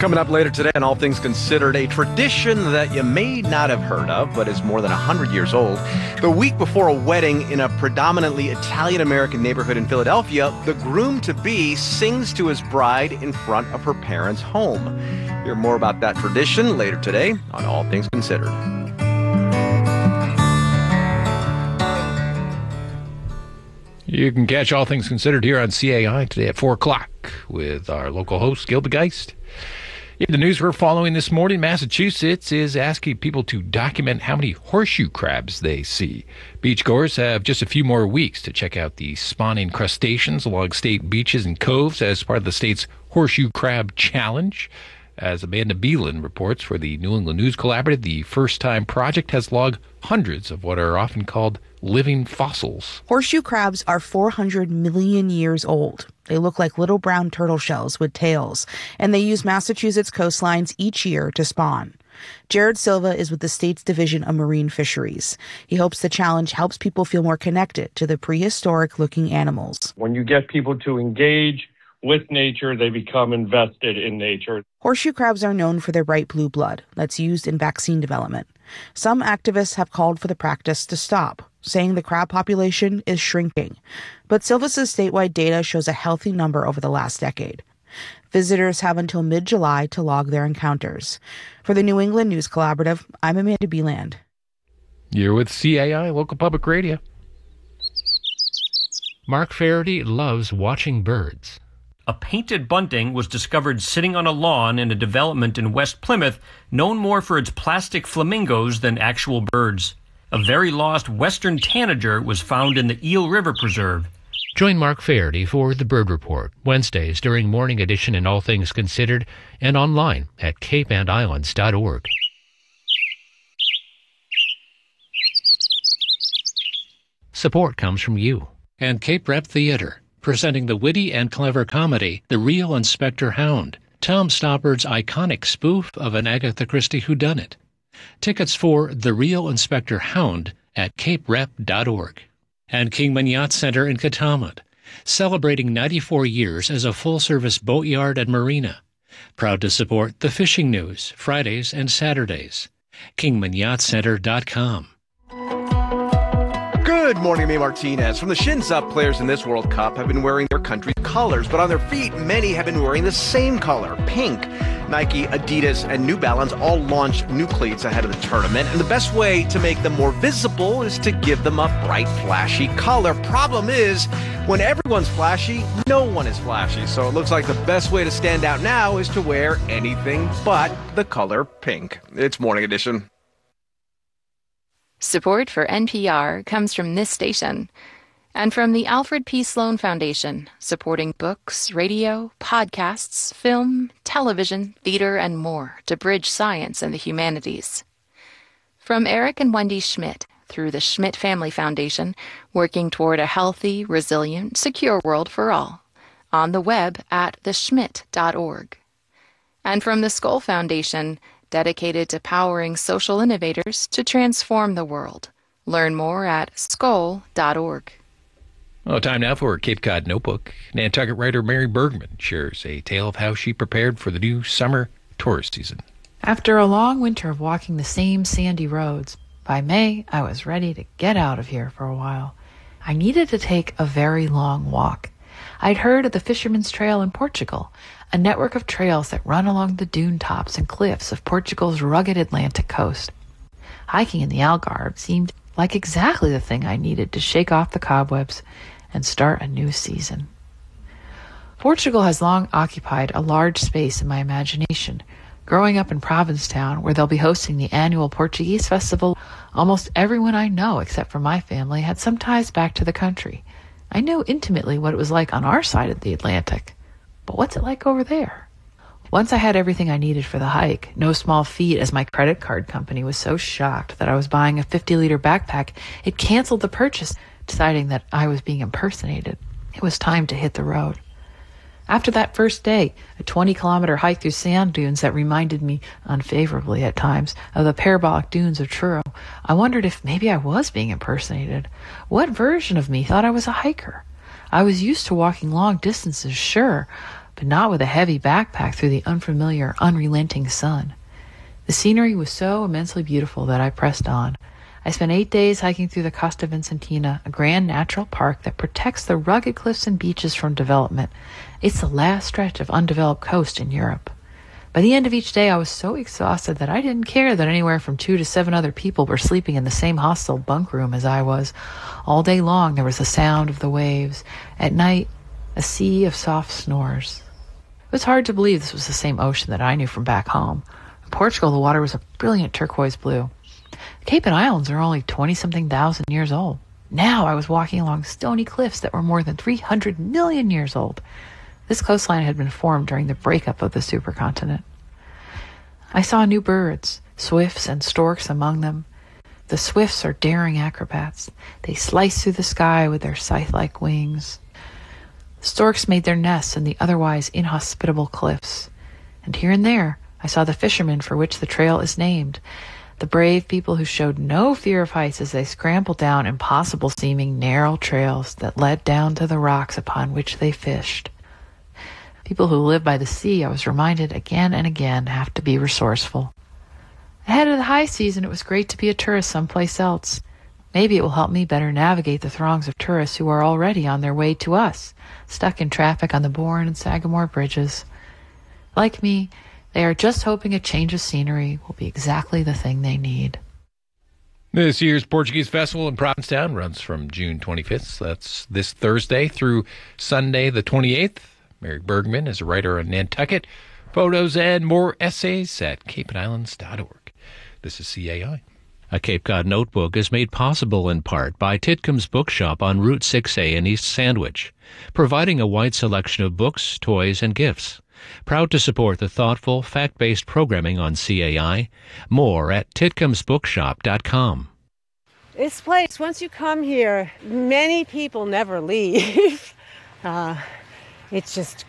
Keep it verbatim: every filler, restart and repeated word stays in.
Coming up later today on All Things Considered, a tradition that you may not have heard of, but is more than one hundred years old. The week before a wedding in a predominantly Italian-American neighborhood in Philadelphia, the groom-to-be sings to his bride in front of her parents' home. Hear more about that tradition later today on All Things Considered. You can catch All Things Considered here on C A I today at four o'clock with our local host, Gilda Geist. In the news we're following this morning, Massachusetts is asking people to document how many horseshoe crabs they see. Beachgoers have just a few more weeks to check out the spawning crustaceans along state beaches and coves as part of the state's Horseshoe Crab Challenge. As Amanda Beelan reports for the New England News Collaborative, the first-time project has logged hundreds of what are often called living fossils. Horseshoe crabs are four hundred million years old. They look like little brown turtle shells with tails, and they use Massachusetts coastlines each year to spawn. Jared Silva is with the state's Division of Marine Fisheries. He hopes the challenge helps people feel more connected to the prehistoric-looking animals. When you get people to engage with nature, they become invested in nature. Horseshoe crabs are known for their bright blue blood that's used in vaccine development. Some activists have called for the practice to stop, saying the crab population is shrinking. But Silva's statewide data shows a healthy number over the last decade. Visitors have until mid-July to log their encounters. For the New England News Collaborative, I'm Amanda Beeland. You're with C A I, local public radio. Mark Faraday loves watching birds. A painted bunting was discovered sitting on a lawn in a development in West Plymouth, known more for its plastic flamingos than actual birds. A very lost western tanager was found in the Eel River Preserve. Join Mark Faraday for The Bird Report, Wednesdays during Morning Edition and All Things Considered, and online at cape and islands dot org. Support comes from you and Cape Rep Theater, presenting the witty and clever comedy, The Real Inspector Hound, Tom Stoppard's iconic spoof of an Agatha Christie whodunit. Tickets for The Real Inspector Hound at cape rep dot org. And Kingman Yacht Center in Katamat, celebrating ninety-four years as a full-service boatyard and marina. Proud to support the Fishing News, Fridays and Saturdays. kingman yacht center dot com. Good morning, May Martinez. From the shins up, players in this World Cup have been wearing their country's colors, but on their feet, many have been wearing the same color, pink. Nike, Adidas, and New Balance all launched new cleats ahead of the tournament, and the best way to make them more visible is to give them a bright, flashy color. Problem is, when everyone's flashy, no one is flashy, so it looks like the best way to stand out now is to wear anything but the color pink. It's Morning Edition. Support for N P R comes from this station and from the Alfred P. Sloan Foundation, supporting books, radio, podcasts, film, television, theater, and more to bridge science and the humanities. From Eric and Wendy Schmidt through the Schmidt Family Foundation, working toward a healthy, resilient, secure world for all, on the web at the schmidt dot org. And from the Skoll Foundation, dedicated to powering social innovators to transform the world. Learn more at skoll dot org. Oh, time now for Cape Cod Notebook. Nantucket writer Mary Bergman shares a tale of how she prepared for the new summer tourist season. After a long winter of walking the same sandy roads, by May, I was ready to get out of here for a while. I needed to take a very long walk. I'd heard of the Fisherman's Trail in Portugal, a network of trails that run along the dune tops and cliffs of Portugal's rugged Atlantic coast. Hiking in the Algarve seemed like exactly the thing I needed to shake off the cobwebs and start a new season. Portugal has long occupied a large space in my imagination. Growing up in Provincetown, where they'll be hosting the annual Portuguese Festival, almost everyone I know, except for my family, had some ties back to the country. I knew intimately what it was like on our side of the Atlantic. But what's it like over there? Once I had everything I needed for the hike, no small feat as my credit card company was so shocked that I was buying a fifty-liter backpack, it canceled the purchase, deciding that I was being impersonated. It was time to hit the road. After that first day, a twenty-kilometer hike through sand dunes that reminded me, unfavorably at times, of the parabolic dunes of Truro, I wondered if maybe I was being impersonated. What version of me thought I was a hiker? I was used to walking long distances, sure, but not with a heavy backpack through the unfamiliar, unrelenting sun. The scenery was so immensely beautiful that I pressed on. I spent eight days hiking through the Costa Vincentina, a grand natural park that protects the rugged cliffs and beaches from development. It's the last stretch of undeveloped coast in Europe. By the end of each day, I was so exhausted that I didn't care that anywhere from two to seven other people were sleeping in the same hostel bunk room as I was. All day long, there was the sound of the waves. At night, a sea of soft snores. It was hard to believe this was the same ocean that I knew from back home. In Portugal, the water was a brilliant turquoise blue. The Cape and Islands are only twenty-something thousand years old. Now I was walking along stony cliffs that were more than three hundred million years old. This coastline had been formed during the breakup of the supercontinent. I saw new birds, swifts and storks among them. The swifts are daring acrobats. They slice through the sky with their scythe-like wings. The storks made their nests in the otherwise inhospitable cliffs. And here and there, I saw the fishermen for which the trail is named, the brave people who showed no fear of heights as they scrambled down impossible-seeming narrow trails that led down to the rocks upon which they fished. People who live by the sea, I was reminded again and again, have to be resourceful. Ahead of the high season, it was great to be a tourist someplace else. Maybe it will help me better navigate the throngs of tourists who are already on their way to us, stuck in traffic on the Bourne and Sagamore bridges. Like me, they are just hoping a change of scenery will be exactly the thing they need. This year's Portuguese Festival in Provincetown runs from June twenty-fifth. That's this Thursday through Sunday the twenty-eighth. Mary Bergman is a writer on Nantucket. Photos and more essays at cape and islands dot org. This is C A I. A Cape Cod Notebook is made possible in part by Titcomb's Bookshop on Route six A in East Sandwich, providing a wide selection of books, toys, and gifts. Proud to support the thoughtful, fact-based programming on C A I. More at titcombs bookshop dot com. This place, once you come here, many people never leave. uh, It's just